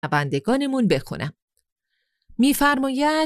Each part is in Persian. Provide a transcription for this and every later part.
شنوندگانمون بخونم. می‌فرماید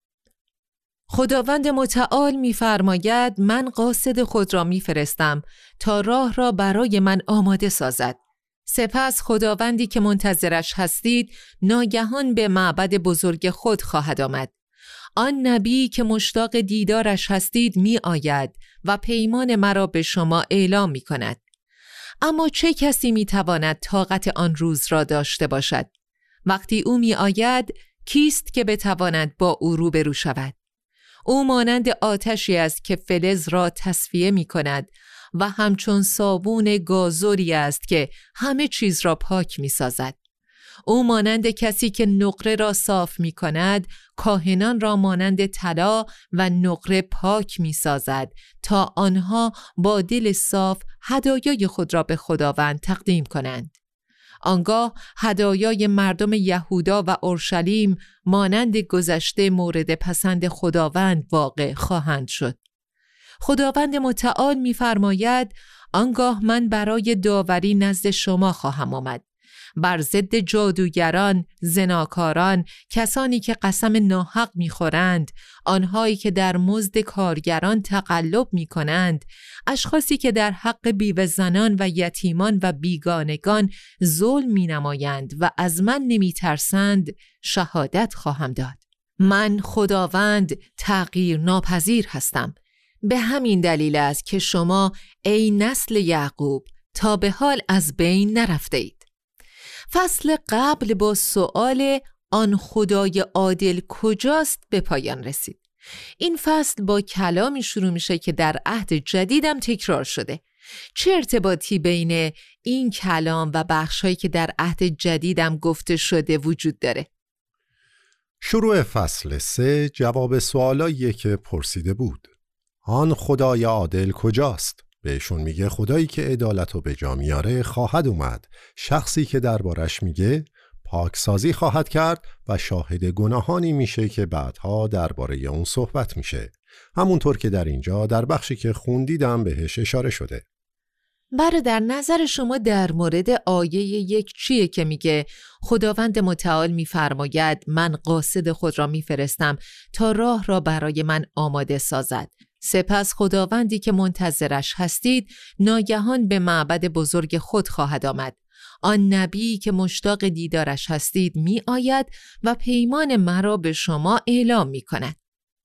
خداوند متعال می‌فرماید من قاصد خود را می‌فرستم تا راه را برای من آماده سازد. سپس خداوندی که منتظرش هستید ناگهان به معبد بزرگ خود خواهد آمد. آن نبی که مشتاق دیدارش هستید می آید و پیمان مرا به شما اعلام می کند. اما چه کسی می تواند طاقت آن روز را داشته باشد؟ وقتی او می آید کیست که بتواند با او روبرو شود؟ او مانند آتشی است که فلز را تصفیه می کند و همچون صابون گازوری است که همه چیز را پاک می سازد. او مانند کسی که نقره را صاف می کند، کاهنان را مانند طلا و نقره پاک می سازد تا آنها با دل صاف هدایای خود را به خداوند تقدیم کنند. آنگاه هدایای مردم یهودا و اورشلیم مانند گذشته مورد پسند خداوند واقع خواهند شد. خداوند متعال می‌فرماید آنگاه من برای داوری نزد شما خواهم آمد. بر ضد جادوگران، زناکاران، کسانی که قسم ناحق می‌خورند، آنهایی که در مزد کارگران تقلب می‌کنند، اشخاصی که در حق بیوه زنان و یتیمان و بیگانگان ظلم می‌نمایند و از من نمی‌ترسند، شهادت خواهم داد. من خداوند تغییر ناپذیر هستم. به همین دلیل است که شما ای نسل یعقوب تا به حال از بین نرفته اید. فصل قبل با سؤال آن خدای عادل کجاست به پایان رسید. این فصل با کلامی شروع میشه که در عهد جدیدم تکرار شده. چه ارتباطی بین این کلام و بخشایی که در عهد جدیدم گفته شده وجود داره؟ شروع فصل 3 جواب سوالاییه که پرسیده بود. آن خدای عادل کجاست؟ بهشون میگه خدایی که عدالت رو به جا میاره خواهد اومد. شخصی که دربارش میگه پاکسازی خواهد کرد و شاهد گناهانی میشه که بعدها درباره اون صحبت میشه. همونطور که در اینجا در بخشی که خوندیدم بهش اشاره شده. در نظر شما در مورد آیه 1 چیه که میگه خداوند متعال میفرماید من قاصد خود را میفرستم تا راه را برای من آماده سازد. سپس خداوندی که منتظرش هستید ناگهان به معبد بزرگ خود خواهد آمد. آن نبی که مشتاق دیدارش هستید می آید و پیمان مرا به شما اعلام می کند.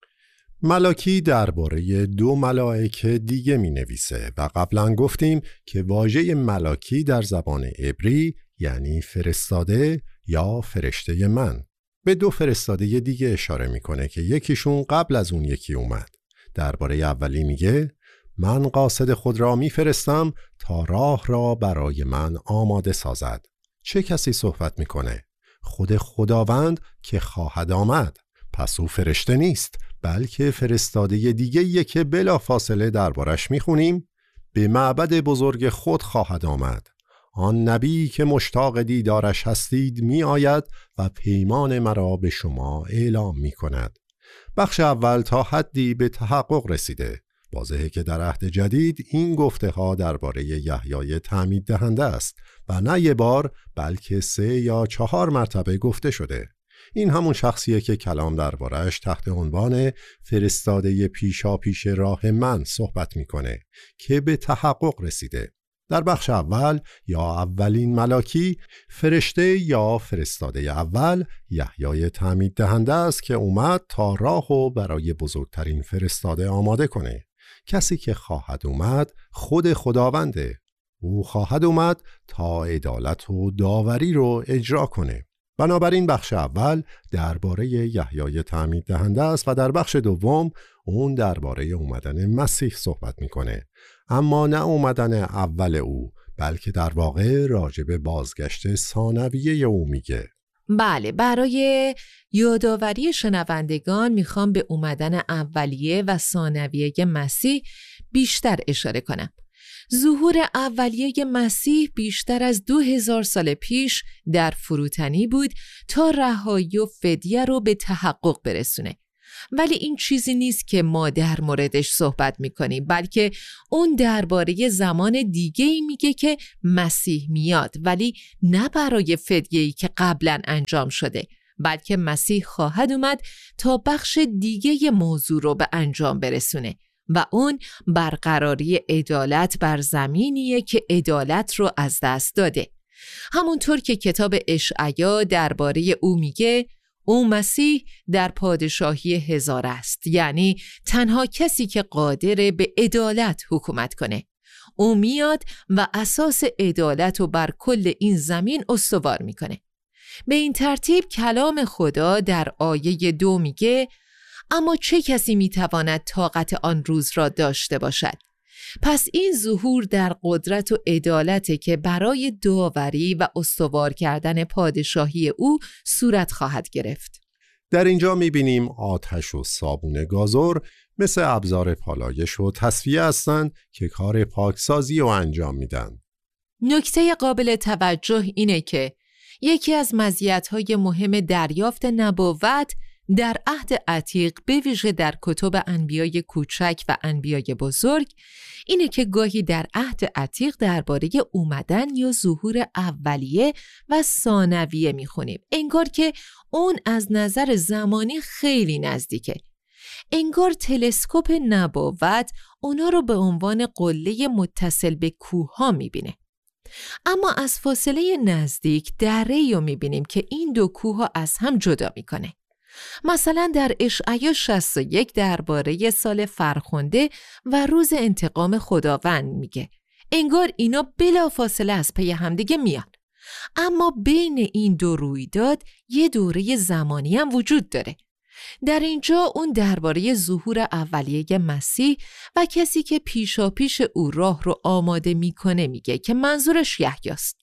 ملاکی درباره 2 ملائکه دیگه می نویسه و قبلا گفتیم که واژه ملاکی در زبان عبری یعنی فرستاده یا فرشته من. به 2 فرستاده دیگه اشاره میکنه که یکیشون قبل از اون یکی اومد. درباره اولی میگه من قاصد خود را میفرستم تا راه را برای من آماده سازد. چه کسی صحبت میکنه؟ خود خداوند که خواهد آمد. پس او فرشته نیست بلکه فرستاده دیگه‌ایه که بلا فاصله دربارش میخونیم به معبد بزرگ خود خواهد آمد. آن نبی که مشتاق دیدارش هستید می آید و پیمان مرا به شما اعلام می کند. بخش اول تا حدی به تحقق رسیده. واضحه که در عهد جدید این گفته ها درباره یحیای تعمید دهنده است و نه یه بار بلکه 3 یا 4 مرتبه گفته شده. این همون شخصیه که کلام درباره‌اش تحت عنوان فرستاده پیشا پیش راه من صحبت میکنه که به تحقق رسیده. در بخش اول یا اولین ملاکی فرشته یا فرستاده اول یحیای تعمید دهنده است که اومد تا راهو برای بزرگترین فرستاده آماده کنه. کسی که خواهد اومد خود خداونده. او خواهد اومد تا عدالت و داوری رو اجرا کنه. بنابراین بخش اول درباره یحیای تعمید دهنده است و در بخش دوم اون درباره اومدن مسیح صحبت میکنه. اما نه اومدن اول او بلکه در واقع راجع به بازگشت ثانویه او میگه. بله، برای یادآوری شنوندگان میخوام به اومدن اولیه و ثانویه مسیح بیشتر اشاره کنم. ظهور اولیه مسیح بیشتر از 2000 سال پیش در فروتنی بود تا رهایی و فدیه رو به تحقق برسونه. ولی این چیزی نیست که ما در موردش صحبت میکنیم، بلکه اون درباره زمان دیگه‌ای میگه که مسیح میاد، ولی نه برای فدیه‌ای که قبلا انجام شده، بلکه مسیح خواهد اومد تا بخش دیگه موضوع رو به انجام برسونه و اون برقراری عدالت بر زمینیه که عدالت رو از دست داده. همونطور که کتاب اشعیا درباره او میگه او مسیح در پادشاهی هزار است، یعنی تنها کسی که قادر به عدالت حکومت کنه. او میاد و اساس عدالت رو بر کل این زمین استوار میکنه. به این ترتیب کلام خدا در آیه 2 میگه اما چه کسی میتواند طاقت آن روز را داشته باشد؟ پس این ظهور در قدرت و عدالت که برای داوری و استوار کردن پادشاهی او صورت خواهد گرفت. در اینجا میبینیم آتش و صابون گازور مثل ابزار پالایش و تصفیه هستند که کار پاکسازی رو انجام میدن. نکته قابل توجه اینه که یکی از مزیت‌های مهم دریافت نبوت در عهد عتیق به ویژه در کتب انبیای کوچک و انبیای بزرگ اینه که گاهی در عهد عتیق درباره اومدن یا ظهور اولیه و ثانویه میخونیم، انگار که اون از نظر زمانی خیلی نزدیکه. انگار تلسکوپ نبوت اونا رو به عنوان قله متصل به کوه‌ها میبینه. اما از فاصله نزدیک دره‌ای رو میبینیم که این دو کوه از هم جدا میکنه. مثلا در اشعیا 61 درباره سال فرخنده و روز انتقام خداوند میگه انگار اینا بلافاصله از پی همدیگه میان، اما بین این دو رویداد یه دوره زمانی هم وجود داره. در اینجا اون درباره ظهور اولیه مسیح و کسی که پیشاپیش او راه رو آماده میکنه میگه که منظورش یحیاست.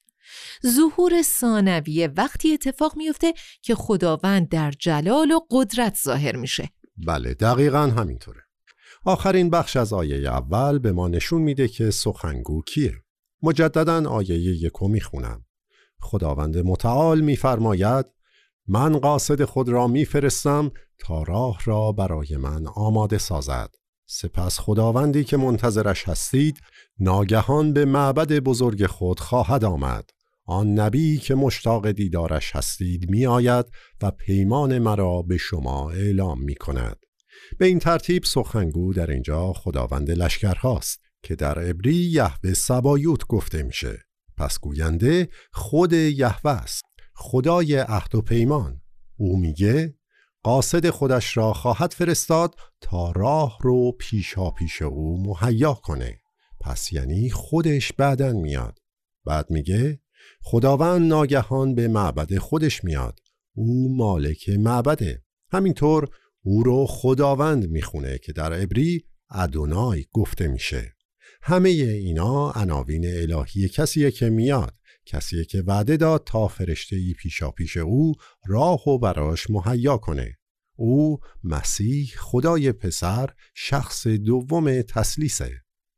ظهور ثانویه وقتی اتفاق میفته که خداوند در جلال و قدرت ظاهر میشه. بله، دقیقاً همینطوره. آخرین بخش از آیه اول به ما نشون میده که سخنگو کیه. مجدداً آیه 1 میخونم. خداوند متعال میفرماید من قاصد خود را میفرستم تا راه را برای من آماده سازد. سپس خداوندی که منتظرش هستید ناگهان به معبد بزرگ خود خواهد آمد. آن نبی که مشتاق دیدارش هستید می آید و پیمان مرا به شما اعلام می کند. به این ترتیب سخنگو در اینجا خداوند لشکرهاست که در عبری یهوه سبایوت گفته میشه. پس گوینده خود یهوه است، خدای عهد و پیمان. او میگه قاصد خودش را خواهد فرستاد تا راه رو پیشا پیش او مهیا کنه. پس یعنی خودش بعداً میاد. بعد میگه خداوند ناگهان به معبد خودش میاد. او مالک معبده. همینطور او رو خداوند میخونه که در عبری ادونای گفته میشه. همه اینا عناوین الهی کسیه که میاد، کسیه که وعده داد تا فرشته‌ای پیشا پیش او راه و براش مهیا کنه. او مسیح خدای پسر شخص دوم تثلیثه.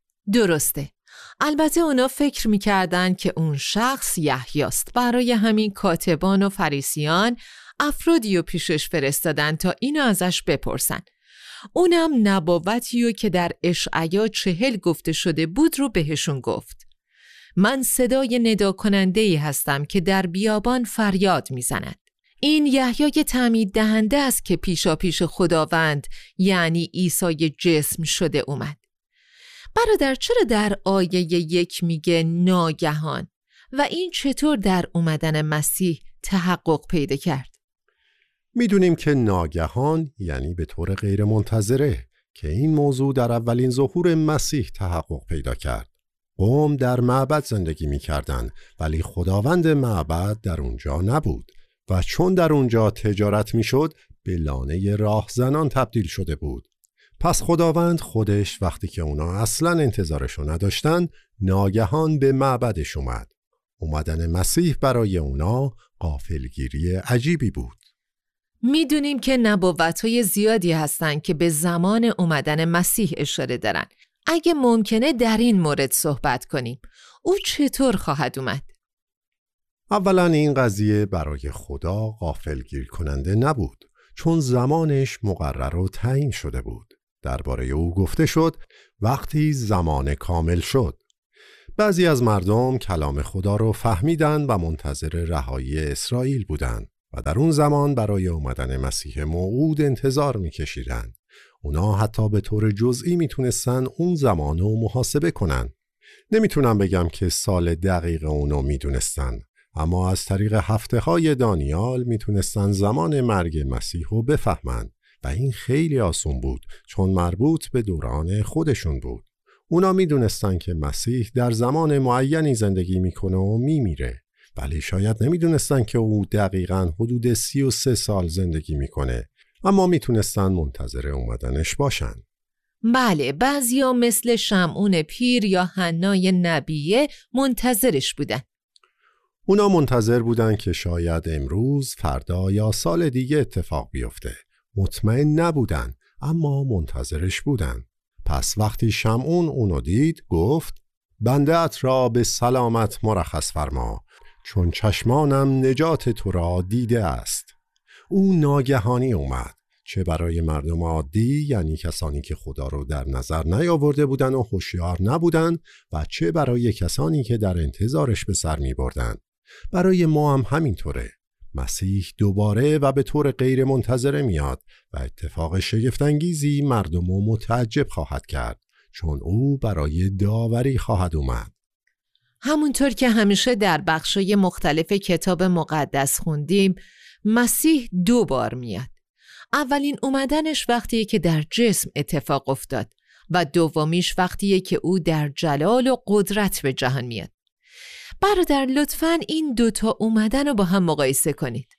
درسته. البته اونا فکر میکردن که اون شخص یحیاست. برای همین کاتبان و فریسیان افرادی رو پیشش فرستادن تا اینو ازش بپرسن. اونم نبوتیو که در اشعیا 40 گفته شده بود رو بهشون گفت. من صدای ندا کننده‌ای هستم که در بیابان فریاد میزند. این یحیای تعمید دهنده است که پیشا پیش خداوند یعنی عیسی جسم شده اومد. برادر چرا در آیه 1 میگه ناگهان و این چطور در اومدن مسیح تحقق پیدا کرد؟ میدونیم که ناگهان یعنی به طور غیر منتظره که این موضوع در اولین ظهور مسیح تحقق پیدا کرد. قوم در معبد زندگی میکردن ولی خداوند معبد در اونجا نبود و چون در اونجا تجارت میشد به لانه راهزنان تبدیل شده بود. پس خداوند خودش وقتی که اونا اصلا انتظارشو نداشتن ناگهان به معبدش اومد. اومدن مسیح برای اونا غافلگیری عجیبی بود. میدونیم که نبوت‌های زیادی هستن که به زمان اومدن مسیح اشاره دارن. اگه ممکنه در این مورد صحبت کنیم. او چطور خواهد اومد؟ اولا این قضیه برای خدا غافلگیر کننده نبود، چون زمانش مقرر و تعیین شده بود. درباره او گفته شد وقتی زمان کامل شد. بعضی از مردم کلام خدا رو فهمیدن و منتظر رهایی اسرائیل بودند و در اون زمان برای اومدن مسیح موعود انتظار می‌کشیدند. اونا حتی به طور جزئی میتونستن اون زمان رو محاسبه کنن. نمیتونم بگم که سال دقیق اونو میدونستن، اما از طریق هفته‌های دانیال میتونستن زمان مرگ مسیح رو بفهمن و این خیلی آسون بود چون مربوط به دوران خودشون بود. اونا میدونستن که مسیح در زمان معینی زندگی میکنه و میمیره، ولی شاید نمیدونستن که او دقیقاً حدود 33 سال زندگی میکنه، اما میتونستن منتظر اومدنش باشن. بله، بعضیا مثل شمعون پیر یا حنای نبیه منتظرش بودن. اونا منتظر بودن که شاید امروز، فردا یا سال دیگه اتفاق بیفته. مطمئن نبودن، اما منتظرش بودن. پس وقتی شمعون اونو دید گفت بنده‌ات را به سلامت مرخص فرما، چون چشمانم نجات تو را دیده است. او ناگهانی اومد، چه برای مردم عادی، یعنی کسانی که خدا رو در نظر نیاورده بودن و هوشیار نبودن، و چه برای کسانی که در انتظارش به سر می بردن. برای ما هم همینطوره. مسیح دوباره و به طور غیر منتظره میاد و اتفاق شگفت‌انگیزی مردم رو متعجب خواهد کرد، چون او برای داوری خواهد اومد. همونطور که همیشه در بخشای مختلف کتاب مقدس خوندیم، مسیح 2 بار میاد. اولین اومدنش وقتیه که در جسم اتفاق افتاد و دومیش وقتیه که او در جلال و قدرت به جهان میاد. برادر لطفاً این 2 اومدن رو با هم مقایسه کنید.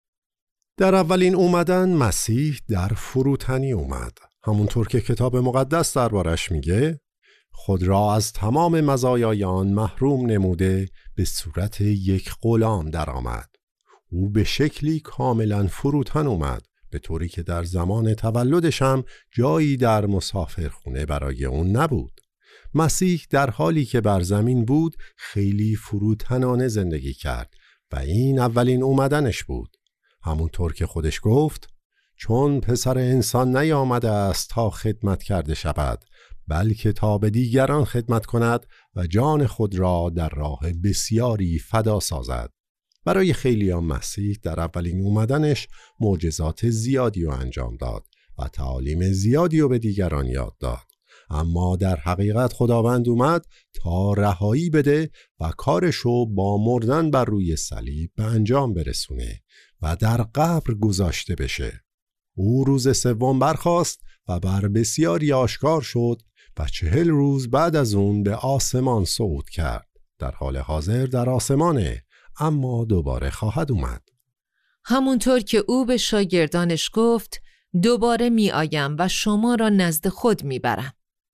در اولین اومدن مسیح در فروتنی اومد، همونطور که کتاب مقدس دربارش میگه خود را از تمام مزایای آن محروم نموده به صورت یک غلام درآمد. او به شکلی کاملا فروتن اومد، به طوری که در زمان تولدش هم جایی در مسافرخونه برای اون نبود. مسیح در حالی که بر زمین بود خیلی فروتنانه زندگی کرد و این اولین اومدنش بود. همونطور که خودش گفت چون پسر انسان نیامده است تا خدمت کرده شود، بلکه تا به دیگران خدمت کند و جان خود را در راه بسیاری فدا سازد. برای خیلیان مسیح در اولین اومدنش معجزات زیادی رو انجام داد و تعالیم زیادی رو به دیگران یاد داد، اما در حقیقت خداوند اومد تا رهایی بده و کارشو با مردن بر روی صلیب به انجام برسونه و در قبر گذاشته بشه. او روز سوم برخاست و بر بسیاری آشکار شد و 40 روز بعد از اون به آسمان صعود کرد. در حال حاضر در آسمانه، اما دوباره خواهد اومد. همونطور که او به شاگردانش گفت دوباره می آیم و شما را نزد خود می برم.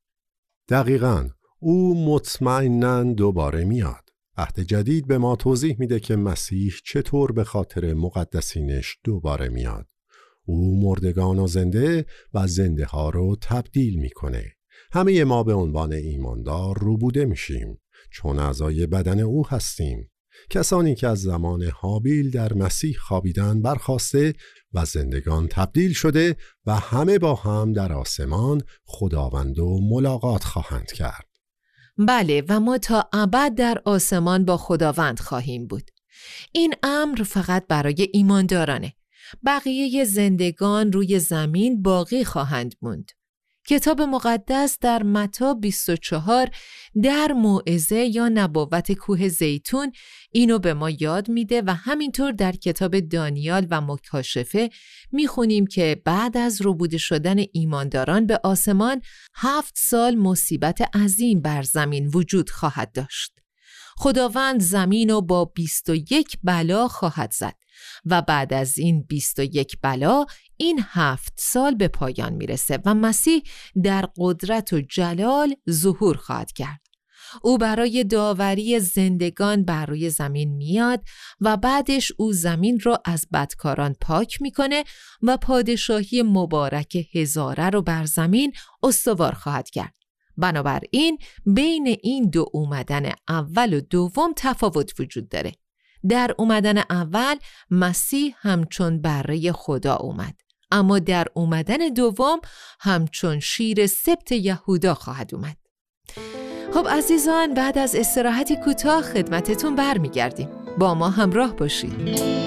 دقیقاً، او مطمئناً دوباره میاد. عهد جدید به ما توضیح میده که مسیح چطور به خاطر مقدسینش دوباره میاد. او مردگان و زنده ها رو تبدیل میکنه. همه ما به عنوان ایماندار روبوده میشیم، چون اعضای بدن او هستیم. کسانی که از زمان هابیل در مسیح خوابیدن برخاسته و زندگان تبدیل شده و همه با هم در آسمان خداوند و ملاقات خواهند کرد. بله، و ما تا ابد در آسمان با خداوند خواهیم بود. این امر فقط برای ایماندارانه. بقیه زندگان روی زمین باقی خواهند موند. کتاب مقدس در متی 24 در موعظه یا نبوت کوه زیتون اینو به ما یاد میده و همینطور در کتاب دانیال و مکاشفه میخونیم که بعد از ربوده شدن ایمانداران به آسمان 7 سال مصیبت عظیم بر زمین وجود خواهد داشت. خداوند زمین رو با 21 بلا خواهد زد و بعد از این 21 بلا این 7 سال به پایان میرسه و مسیح در قدرت و جلال ظهور خواهد کرد. او برای داوری زندگان بر روی زمین میاد و بعدش او زمین رو از بدکاران پاک میکنه و پادشاهی مبارک هزاره رو بر زمین استوار خواهد کرد. بنابراین بین این 2 اومدن اول و دوم تفاوت وجود داره. در اومدن اول مسیح همچون بره خدا اومد، اما در اومدن دوم همچون شیر سبط یهودا خواهد اومد. خب عزیزان، بعد از استراحتی کوتاه خدمتتون برمیگردیم. با ما همراه باشید.